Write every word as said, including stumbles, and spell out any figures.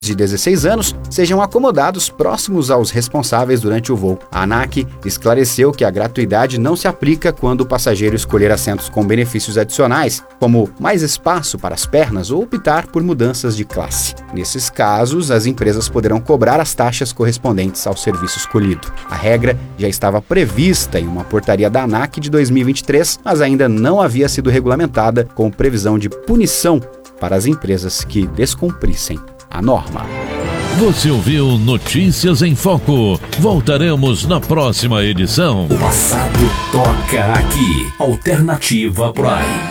de dezesseis anos sejam acomodados próximos aos responsáveis durante o voo. A ANAC esclareceu que a gratuidade não se aplica quando o passageiro escolher assentos com benefícios adicionais, como mais espaço para as pernas ou optar por mudanças de classe. Nesses casos, as empresas poderão cobrar as taxas correspondentes ao serviço escolhido. A regra já estava prevista em uma portaria da ANAC de dois mil e vinte e três, mas ainda não havia sido regulamentada com previsão de punição para as empresas que descumprissem a norma. Você ouviu Notícias em Foco. Voltaremos na próxima edição. O passado toca aqui. Alternativa Prime.